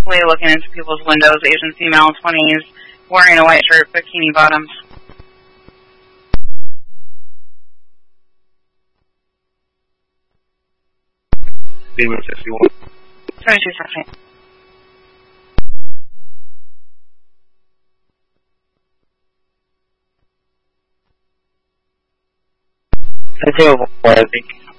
carefully looking into people's windows, Asian female, 20s, wearing a white shirt, bikini bottoms. Female 61. 22 seconds. I think.